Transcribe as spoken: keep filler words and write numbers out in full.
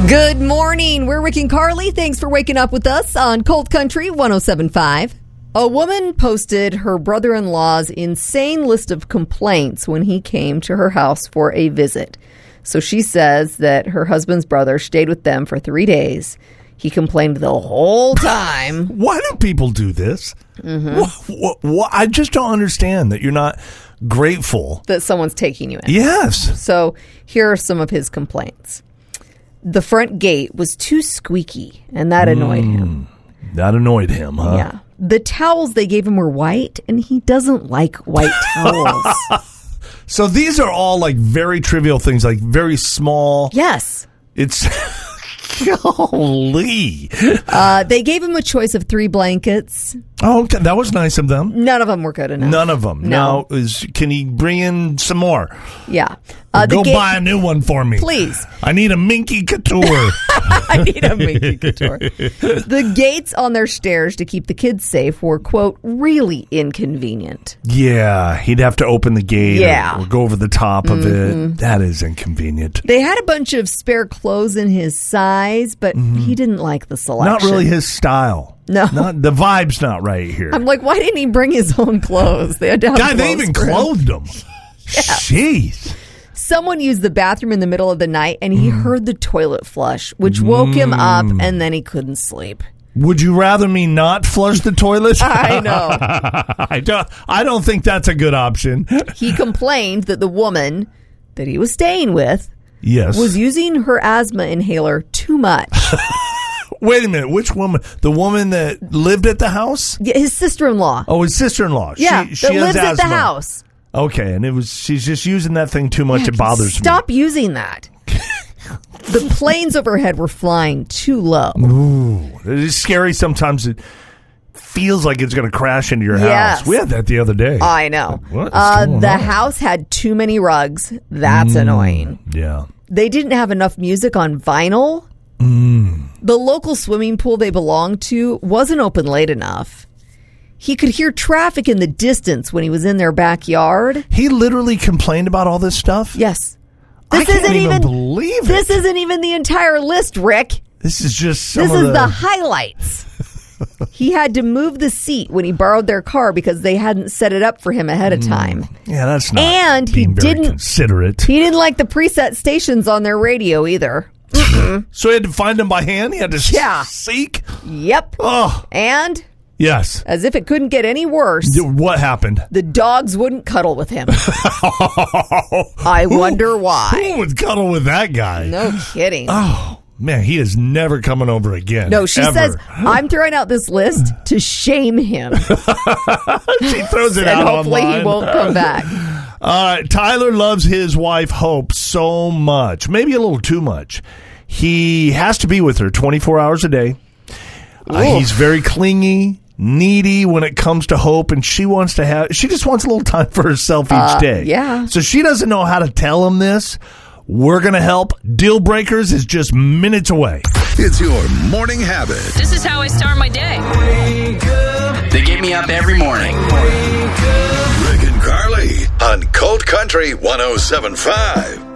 Good morning. We're Rick and Carly. Thanks for waking up with us on Cold Country one oh seven point five. A woman posted her brother-in-law's insane list of complaints when he came to her house for a visit. So she says that her husband's brother stayed with them for three days. He complained the whole time. Why do people do this? Mm-hmm. What, what, what, I just don't understand that you're not grateful that someone's taking you in. Yes. So here are some of his complaints. The front gate was too squeaky, and that annoyed mm, him. That annoyed him, huh? Yeah. The towels they gave him were white, and he doesn't like white towels. So these are all like very trivial things, like very small. Yes. It's... Golly. Uh, they gave him a choice of three blankets. Oh, okay. That was nice of them. None of them were good enough. None of them. No. Now, is, can he bring in some more? Yeah. Uh, Go ga- buy a new one for me. Please. I need a Minky Couture. I need a Minky Couture. The gates on their stairs to keep the kids safe were, quote, really inconvenient. Yeah, he'd have to open the gate yeah. or, or go over the top of mm-hmm. it. That is inconvenient. They had a bunch of spare clothes in his size, but mm-hmm. he didn't like the selection. Not really his style. No. Not, the vibe's not right here. I'm like, why didn't he bring his own clothes? They had to have God, they even clothed him. Yeah. Jeez. Someone used the bathroom in the middle of the night, and he mm. heard the toilet flush, which woke mm. him up, and then he couldn't sleep. Would you rather me not flush the toilet? I know. I don't. I don't think that's a good option. He complained that the woman that he was staying with, yes, was using her asthma inhaler too much. Wait a minute. Which woman? The woman that lived at the house? Yeah, his sister-in-law. Oh, his sister-in-law. Yeah, she, she that has lives asthma. at the house. Okay, and it was she's just using that thing too much. Yeah, it bothers stop me. Stop using that. The planes overhead were flying too low. Ooh, it's scary sometimes. It feels like it's going to crash into your yes. house. We had that the other day. I know. What is uh, going the on? house had too many rugs. That's mm, annoying. Yeah. They didn't have enough music on vinyl. Mm. The local swimming pool they belonged to wasn't open late enough. He could hear traffic in the distance when he was in their backyard. He literally complained about all this stuff? Yes. This This I can't isn't even even believe it. This isn't even the entire list, Rick. This is just some This of is the... the highlights. He had to move the seat when he borrowed their car because they hadn't set it up for him ahead of time. Mm, yeah, that's not and he being very didn't considerate. He didn't like the preset stations on their radio either. So he had to find them by hand? He had to yeah. seek? Yep. Oh. And... Yes. As if it couldn't get any worse. What happened? The dogs wouldn't cuddle with him. I who, wonder why. Who would cuddle with that guy? No kidding. Oh, man, he is never coming over again. No, she ever. says, I'm throwing out this list to shame him. She throws it and out hopefully online. he won't come back. Uh, Tyler loves his wife, Hope, so much. Maybe a little too much. He has to be with her twenty-four hours a day. Uh, he's very clingy, needy when it comes to Hope, and she wants to have, she just wants a little time for herself each uh, day. Yeah. So she doesn't know how to tell him this. We're going to help. Deal Breakers is just minutes away. It's your morning habit. This is how I start my day. They get me up every morning. Rick and Carly on Cold Country one oh seven point five.